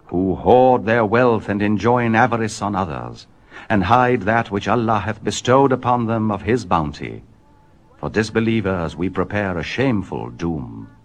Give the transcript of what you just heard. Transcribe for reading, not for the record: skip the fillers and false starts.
who hoard their wealth and enjoin avarice on others, and hide that which Allah hath bestowed upon them of his bounty. For disbelievers we prepare a shameful doom.